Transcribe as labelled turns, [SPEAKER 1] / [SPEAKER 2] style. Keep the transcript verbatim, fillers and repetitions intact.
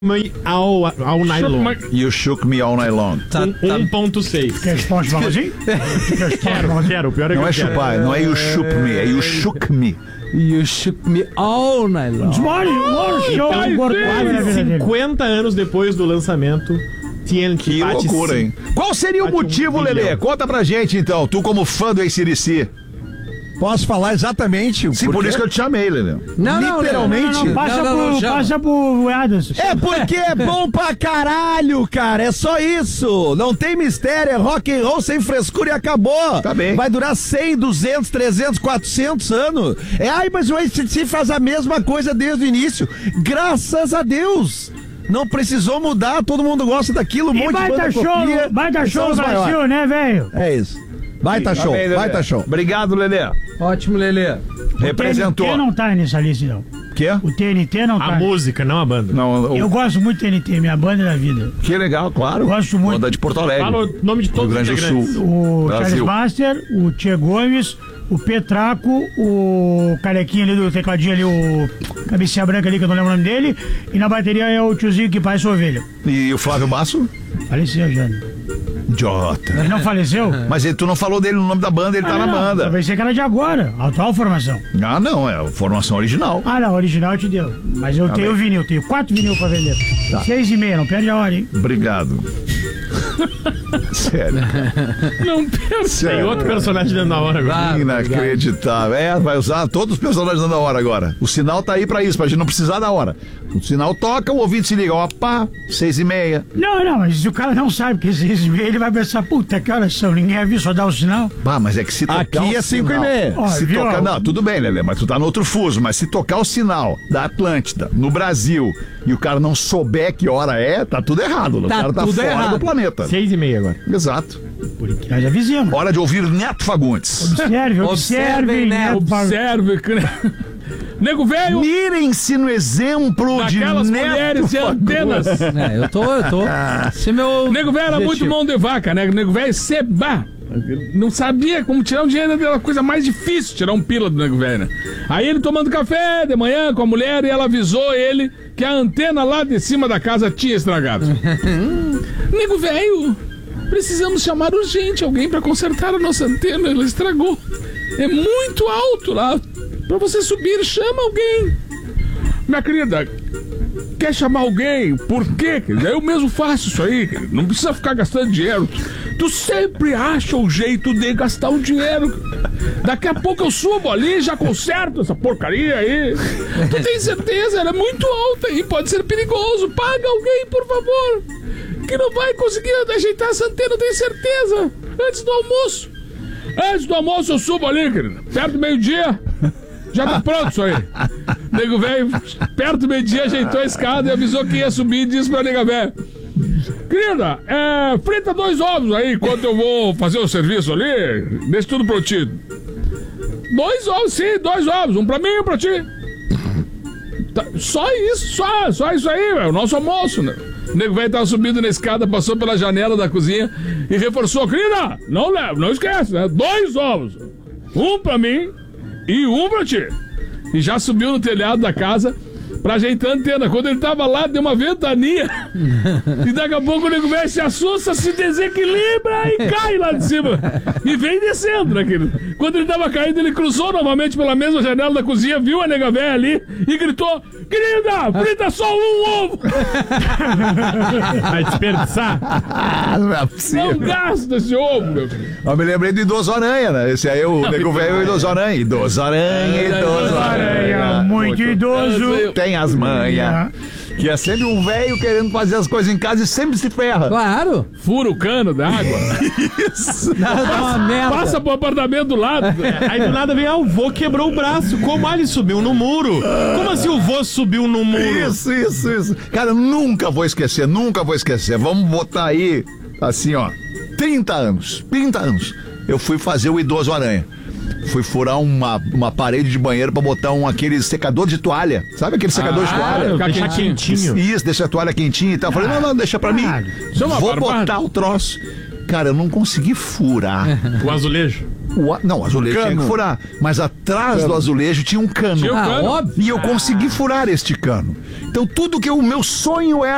[SPEAKER 1] Me all, all night long.
[SPEAKER 2] You shook me all night long.
[SPEAKER 1] Tá, tá. um ponto seis.
[SPEAKER 3] Quer responde assim?
[SPEAKER 1] Quero, quero. O pior é que
[SPEAKER 2] não é chupar, não é you shook me, é you shook me.
[SPEAKER 4] You shook me all night long.
[SPEAKER 1] cinquenta anos depois do lançamento, T N T
[SPEAKER 2] que loucura, hein? Qual seria o motivo, um Lelê? Conta pra gente, então. Tu como fã do A C D C.
[SPEAKER 5] Posso falar exatamente o
[SPEAKER 2] Sim,
[SPEAKER 5] porquê?
[SPEAKER 2] por isso que eu te chamei, Lelê.
[SPEAKER 4] Não, não,
[SPEAKER 5] literalmente.
[SPEAKER 3] Não, não, não, passa,
[SPEAKER 4] Não, não, não,
[SPEAKER 3] pro,
[SPEAKER 4] chama.
[SPEAKER 3] passa pro Adams.
[SPEAKER 5] É porque é bom pra caralho, cara. É só isso. Não tem mistério. É rock and roll sem frescura e acabou.
[SPEAKER 2] Tá bem.
[SPEAKER 5] Vai durar cem, duzentos, trezentos, quatrocentos anos. É, ai, mas o A C D C faz a mesma coisa desde o início. Graças a Deus. Não precisou mudar. Todo mundo gosta daquilo. Um
[SPEAKER 3] E
[SPEAKER 5] monte de
[SPEAKER 3] baita
[SPEAKER 5] banda
[SPEAKER 3] show,
[SPEAKER 5] copia.
[SPEAKER 3] baita
[SPEAKER 5] E
[SPEAKER 3] show
[SPEAKER 5] são
[SPEAKER 3] no
[SPEAKER 5] os
[SPEAKER 3] Brasil,
[SPEAKER 5] maiores.
[SPEAKER 3] né, velho?
[SPEAKER 5] É isso. Baita show,
[SPEAKER 2] Lelê.
[SPEAKER 5] baita show.
[SPEAKER 2] Obrigado, Lelê.
[SPEAKER 4] Ótimo, Lelê.
[SPEAKER 2] Representou.
[SPEAKER 3] O T N T não tá nessa lista, não.
[SPEAKER 2] Quê?
[SPEAKER 3] O T N T não tá.
[SPEAKER 1] A música, não a banda.
[SPEAKER 2] Não,
[SPEAKER 3] Eu
[SPEAKER 2] o...
[SPEAKER 3] gosto muito do T N T, minha banda da vida.
[SPEAKER 2] que legal, claro.
[SPEAKER 3] Gosto muito.
[SPEAKER 2] Banda de Porto Alegre.
[SPEAKER 1] Fala o nome de
[SPEAKER 2] Rio
[SPEAKER 1] todos os
[SPEAKER 2] Grande do
[SPEAKER 1] integrantes.
[SPEAKER 2] Sul.
[SPEAKER 3] O
[SPEAKER 2] Brasil.
[SPEAKER 3] Charles Master, o Tchê Gomes, o Petraco, o carequinho ali do tecladinho ali, o cabecinha branca ali, que eu não lembro o nome dele. E na bateria é o tiozinho que faz sua ovelha.
[SPEAKER 2] E o Flávio Basso?
[SPEAKER 3] Faleceu já.
[SPEAKER 2] Idiota.
[SPEAKER 3] Ele não faleceu?
[SPEAKER 2] Mas ele, tu não falou dele no nome da banda, ele tá
[SPEAKER 3] Ah,
[SPEAKER 2] na
[SPEAKER 3] não,
[SPEAKER 2] banda.
[SPEAKER 3] Eu pensei que era de agora, a atual formação.
[SPEAKER 2] Ah, não, é a formação original.
[SPEAKER 3] Ah, não, original eu te deu. Mas eu
[SPEAKER 2] Tá
[SPEAKER 3] tenho
[SPEAKER 2] bem.
[SPEAKER 3] vinil, tenho quatro vinil pra vender. Seis e meia, não perde a hora, hein?
[SPEAKER 2] Obrigado. Sério.
[SPEAKER 1] Não pensa. Tem
[SPEAKER 2] Sério.
[SPEAKER 1] outro personagem dentro da hora agora.
[SPEAKER 2] Inacreditável. É, vai usar todos os personagens da hora agora. O sinal tá aí pra isso, pra gente não precisar da hora. O sinal toca, o ouvinte se liga. Ó, pá, seis e meia.
[SPEAKER 3] Não, não, mas se o cara não sabe que é seis e meia, ele vai pensar, puta, que horas são? Ninguém avisa, só dá o sinal.
[SPEAKER 2] Bah, mas é que se tocar
[SPEAKER 5] Aqui
[SPEAKER 2] o
[SPEAKER 5] é cinco e
[SPEAKER 2] sinal-
[SPEAKER 5] meia.
[SPEAKER 3] Ó,
[SPEAKER 2] Se
[SPEAKER 3] viu?
[SPEAKER 2] tocar, não, tudo bem, Lelê, mas tu tá no outro fuso. Mas se tocar o sinal da Atlântida no Brasil e o cara não souber que hora é, tá tudo errado. O
[SPEAKER 4] Tá
[SPEAKER 2] cara tá
[SPEAKER 4] tudo
[SPEAKER 2] fora
[SPEAKER 4] errado.
[SPEAKER 2] do planeta.
[SPEAKER 1] Seis e meia agora.
[SPEAKER 2] Exato.
[SPEAKER 3] Por isso que nós avisamos.
[SPEAKER 2] Hora de ouvir Neto Fagundes.
[SPEAKER 3] Observe,
[SPEAKER 4] Observem,
[SPEAKER 3] observe,
[SPEAKER 4] né?
[SPEAKER 6] Observe, cre- nego velho
[SPEAKER 2] Mirem-se no exemplo de
[SPEAKER 6] daquelas
[SPEAKER 2] Neto
[SPEAKER 6] mulheres de
[SPEAKER 2] Fagundes.
[SPEAKER 6] antenas.
[SPEAKER 4] É, eu tô, eu tô. Esse é meu.
[SPEAKER 6] Nego velho era muito
[SPEAKER 4] objetivo.
[SPEAKER 6] mão de vaca, né? Nego velho seba. Não sabia como tirar um dinheiro, era a coisa mais difícil, tirar um pila do nego velho, né? Aí ele tomando café de manhã com a mulher e ela avisou ele que a antena lá de cima da casa tinha estragado. Nego velho, precisamos chamar urgente alguém pra consertar a nossa antena, ela estragou. É muito alto lá. Pra você subir, chama alguém. Minha querida, quer chamar alguém? Por quê? querida? Eu mesmo faço isso aí. querida. Não precisa ficar gastando dinheiro. Tu sempre acha o jeito de gastar o dinheiro. Daqui a pouco eu subo ali e já conserto essa porcaria aí. Tu tem certeza? Ela é muito alta e pode ser perigoso. Paga alguém, por favor. Que não vai conseguir ajeitar essa antena, eu tenho certeza. Antes do almoço. Antes do almoço eu subo ali, querida. Perto do meio-dia. Já tá pronto isso aí. Nego velho, perto do meio-dia, ajeitou a escada e avisou que ia subir e disse pra nega velha: querida, é, frita dois ovos aí enquanto eu vou fazer o serviço ali. Deixa tudo prontinho. Dois ovos, sim, dois ovos. Um pra mim e um pra ti. Tá, só isso, só, só isso aí, velho. O nosso almoço, né? O nego velho tava subindo na escada, passou pela janela da cozinha e reforçou: querida, não leva, não esquece, né? Dois ovos. Um pra mim e um pra ti. E já subiu no telhado da casa pra ajeitar a antena. Quando ele tava lá, deu uma ventania. E daqui a pouco o nego velho se assusta, se desequilibra e cai lá de cima. E vem descendo, né, querido? Quando ele tava caindo, ele cruzou novamente pela mesma janela da cozinha, viu a nega velha ali e gritou: querida, frita só um ovo.
[SPEAKER 1] Vai desperdiçar?
[SPEAKER 2] Ah, não é possível.
[SPEAKER 6] Não gasta esse ovo, meu filho.
[SPEAKER 2] Eu me lembrei do Idoso Aranha, né? Esse aí é o Nego Velho e o Idoso Aranha. Idoso Aranha, Idoso Aranha.
[SPEAKER 3] Muito idoso.
[SPEAKER 2] Tem as manhas. Que é sempre um velho querendo fazer as coisas em casa e sempre se ferra.
[SPEAKER 4] Claro.
[SPEAKER 6] Fura o cano da água.
[SPEAKER 2] Isso.
[SPEAKER 4] Dá, dá uma merda.
[SPEAKER 6] Passa pro apartamento do lado.
[SPEAKER 1] Aí do nada vem, ah, o vô quebrou o braço. Como ah, ele subiu no muro? Como assim o vô subiu no muro?
[SPEAKER 2] Isso, isso, isso. Cara, eu nunca vou esquecer, nunca vou esquecer. Vamos botar aí, assim, ó, trinta anos, trinta anos. Eu fui fazer o Idoso Aranha. Fui furar uma, uma parede de banheiro pra botar um aquele secador de toalha. Sabe aquele secador de toalha?
[SPEAKER 1] Deixar
[SPEAKER 6] Ficar
[SPEAKER 1] quentinho.
[SPEAKER 2] Isso, deixa a toalha quentinha e tal. Eu falei, não, não, deixa pra mim.
[SPEAKER 6] Isso é uma
[SPEAKER 2] Vou
[SPEAKER 6] barbada.
[SPEAKER 2] botar o troço. Cara, eu não consegui furar.
[SPEAKER 1] O azulejo.
[SPEAKER 2] O, a- não, o azulejo tinha que furar. Mas atrás do azulejo tinha um cano.
[SPEAKER 6] Tinha um
[SPEAKER 4] Ah,
[SPEAKER 6] cano.
[SPEAKER 4] óbvio.
[SPEAKER 2] E eu consegui furar este cano. Então tudo que o meu sonho era